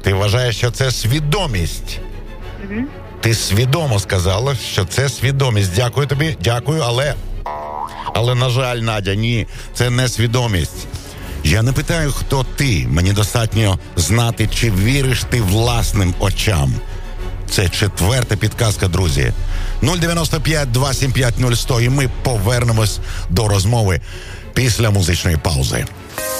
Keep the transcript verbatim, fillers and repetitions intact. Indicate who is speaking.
Speaker 1: Ти вважаєш, що це свідомість?
Speaker 2: Угу.
Speaker 1: Ти свідомо сказала, що це свідомість. Дякую тобі, дякую, але... Але, на жаль, Надя, ні, це не свідомість. Я не питаю, хто ти. Мені достатньо знати, чи віриш ти власним очам. Це четверта підказка, друзі. нуль дев'яносто п'ять два сім п'ять нуль сто, і ми повернемось до розмови після музичної паузи.